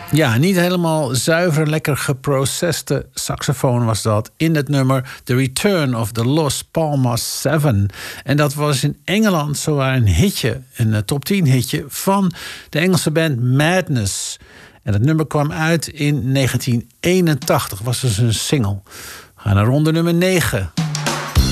Ja, niet helemaal zuiver, lekker geproceste saxofoon was dat. In het nummer The Return of the Lost Palmer 7. En dat was in Engeland zowaar een hitje, een top 10 hitje van de Engelse band Madness. En het nummer kwam uit in 1981, was dus een single. We gaan naar ronde nummer 9.